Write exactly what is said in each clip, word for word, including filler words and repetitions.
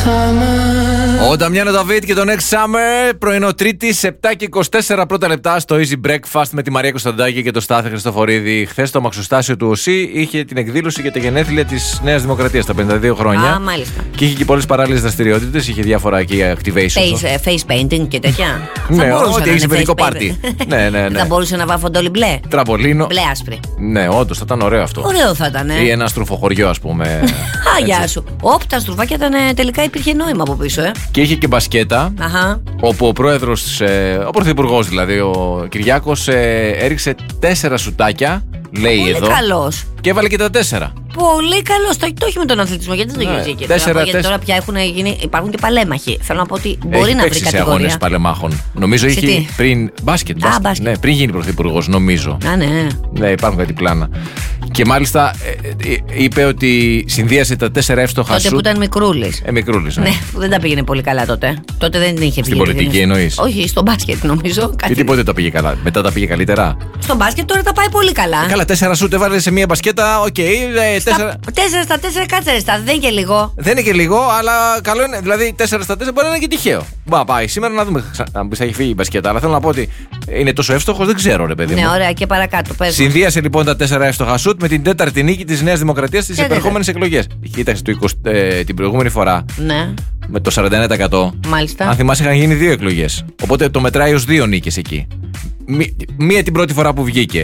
Ο Νταμιάνο Νταβίτ και το Next Summer, πρωινό Τρίτη, επτά και είκοσι τέσσερα πρώτα λεπτά στο Easy Breakfast με τη Μαρία Κωνσταντάκη και το Στάθη Χριστοφορίδη. Χθες το μαξοστάσιο του ΟΣΥ είχε την εκδήλωση για τα γενέθλια της Νέας Δημοκρατίας, τα πενήντα δύο χρόνια. Α, μάλιστα. Και είχε και πολλές παράλληλες δραστηριότητες, είχε διάφορα εκεί activation. Face, face painting και τέτοια. Ναι, ό,τι έχει σε παιδικό πάρτι. Ναι, ναι, ναι. Θα μπορούσε να βάφονται όλοι μπλε. Τραμπολίνο. Μπλε άσπρη. Ναι, όντως θα ήταν ωραίο αυτό. Ωραίο θα ήταν. Ή ένα στρουφοχωριό, ας πούμε. Α, γεια σου. Όπ, τα στρουφάκια ήταν τελικά υπήρχε νόημα από πίσω, ε. Και είχε και μπασκέτα. Αχα. Όπου ο πρόεδρος, ε, ο πρωθυπουργός δηλαδή, ο Κυριάκος, ε, έριξε τέσσερα σουτάκια, λέει Πολύ εδώ. Πολύ καλός. Και έβαλε και τα τέσσερα. Πολύ καλό. Το, το έχει με τον αθλητισμό. Γιατί δεν το ναι, γίνει εκεί. Τέσσερα, τώρα, γιατί τέσσερα. τώρα πια έχουν γίνει, υπάρχουν και παλέμαχοι. Θέλω να πω ότι μπορεί έχει να βρει παίξει σε κατηγορία. αγώνες παλεμάχων. Νομίζω σε είχε τι? πριν. Μπάσκετ. Α, μπάσκετ. μπάσκετ. Ναι, πριν γίνει πρωθυπουργός, νομίζω. Α, ναι. Ναι, υπάρχουν κάτι πλάνα. Και μάλιστα ε, ε, είπε ότι συνδύασε τα τέσσερα εύστοχα Τότε σουτ. που ήταν μικρούλης. Ε, μικρούλης, ναι. Ναι, που δεν τα πήγαινε πολύ καλά τότε. Τότε δεν είχε βγει. Στην πολιτική εννοείς? Όχι, στο μπάσκετ νομίζω. Και τίποτε τα πήγε καλά. Μετά τα πήγε καλύτερα. Στο μπάσκετ τώρα τα πάει πολύ καλά. Ε, καλά, τέσσερα σουτ έβαλε σε μία μπασκέτα. Οκ. Okay, ε, τέσσερα... τέσσερα στα τέσσερα κάτσε ρεστά. Δεν είναι και λίγο. Δεν είναι και λίγο, αλλά καλό είναι. Δηλαδή τέσσερα στα τέσσερα μπορεί να είναι και τυχαίο. Μπα, πάει σήμερα να δούμε αν θα έχει φύγει η μπασκέτα. Αλλά θέλω να πω ότι είναι τόσο εύστοχο, δεν ξέρω, ρε παιδί μου. Ναι, ωραία, και παρακάτω. Πες. Συνδύασε λοιπόν τα τέσσερα εύστοχα σουτ με την τέταρτη νίκη της Νέας Δημοκρατίας στις επερχόμενες εκλογές. Κοίταξε το είκοσι, ε, την προηγούμενη φορά. Ναι. Με το σαράντα ένα τοις εκατό. Μάλιστα. Αν θυμάσαι, είχαν γίνει δύο εκλογές. Οπότε το μετράει ως δύο νίκες εκεί. Μ- μία την πρώτη φορά που βγήκε.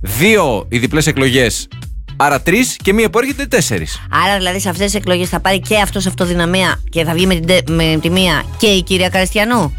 Δύο οι διπλές εκλογές. Άρα τρεις και μία που έρχεται τέσσερις. Άρα δηλαδή σε αυτές τις εκλογές θα πάρει και αυτός αυτοδυναμία και θα βγει με, την, με τη μία και η κυρία Καριστιανού.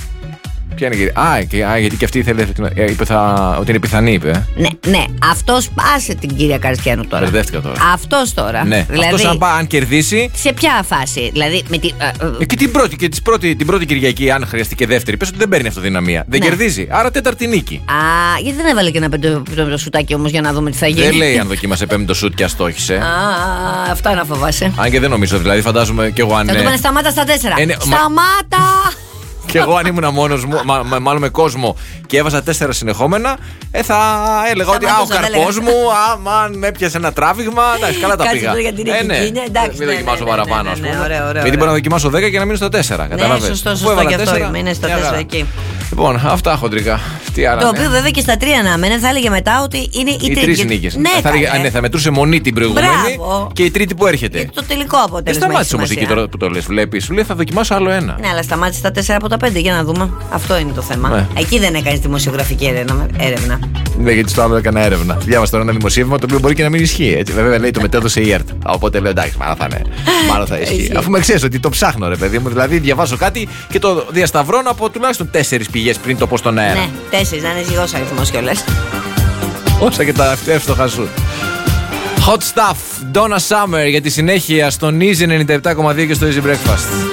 Ποια είναι η κυρία? Α, και, α, γιατί και αυτή ήθελε, ε, είπε θα, ότι είναι πιθανή, είπε. Ε. Ναι, ναι, αυτός πάσε την κυρία Καριστιανού τώρα. Μπερδεύτηκα τώρα. Αυτός τώρα. Ναι, δηλαδή, αυτός αν, πά, αν κερδίσει. Σε ποια φάση, δηλαδή με τη, ε, ε, Ε, και την πρώτη, και της πρώτη, την πρώτη Κυριακή, αν χρειαστεί και δεύτερη, πες ότι δεν παίρνει αυτοδυναμία. Δεν Ναι. κερδίζει. Άρα τέταρτη νίκη. Α, γιατί δεν έβαλε και ένα πεντό σουτάκι όμως για να δούμε τι θα γίνει. Δεν λέει αν δοκίμασε πέμπτο σουτ και αστόχησε. Α, αυτά να φοβάσαι. Αν και δεν νομίζω, δηλαδή φαντάζομαι κι εγώ αν. Θα του πάνε σταμάτα στα τέσσερα. Ε, ναι, μα- Σταμάτα! Και εγώ αν ήμουν μόνος μου, μα, μα, μάλλον με κόσμο και έβαζα τέσσερα συνεχόμενα, ε, θα έλεγα ότι α, ο Σταματούσα, καρπός μου, άμα με έπιασε ένα τράβηγμα. Εντάξει, καλά τα Κάτσε πήγα. τώρα για την Ε, ναι. ηθική, ναι, εντάξει, Μην ναι, δοκιμάσω ναι, ναι, παραπάνω, ναι, ας ναι, πούμε. ωραίο, ωραίο, Γιατί ωραίο. μπορώ να δοκιμάσω δέκα και να μείνω στο τέσσερα. Ναι, Κατάλαβες. σωστό, Αφού σωστό έβαλα και αυτό τέσσερα, είμαι, είναι στο μια τέσσερα χαρά. εκεί. Λοιπόν, αυτά χοντρικά. Τι άλλο. Το οποίο βέβαια και στα τρία να μένει θα έλεγε μετά ότι είναι η Οι τρίτη. τρεις νίκες. Ναι, θα, έλεγε- καλέ. α, ναι, θα μετρούσε μονή την προηγούμενη Μπράβο. και η τρίτη που έρχεται. Γιατί το τελικό Δεν αποτέλεσμα. σταμάτησε έχει όμως εκεί σημασία. τώρα που το λες. Βλέπεις, σου λέει θα δοκιμάσω άλλο ένα. Ναι, αλλά σταμάτησε τα τέσσερα από τα πέντε. Για να δούμε. Αυτό είναι το θέμα. Ναι. Εκεί δεν έκανε δημοσιογραφική έρευνα. έρευνα. Ναι, γιατί στο άλλο έκανα έρευνα. Διάβασα τώρα ένα δημοσίευμα το οποίο μπορεί και να μην ισχύει. Έτσι. Βέβαια λέει το μετέδωσε η ΕΡΤ. Οπότε λέω εντάξει, μάλλον θα, είναι, μάλλον θα ισχύει. Ισχύει. Αφού με ξέρει ότι το ψάχνω, ρε παιδί μου. Δηλαδή διαβάζω κάτι και το διασταυρώνω από τουλάχιστον τέσσερις πηγές πριν το πω στον αέρα. Ναι, τέσσερι, να είναι ζυγό αριθμό κιόλας. Όσα και τα εύστοχα σου. Hot Stuff, Donna Summer για τη συνέχεια στον Easy ενενήντα επτά κόμμα δύο και στο Easy Breakfast.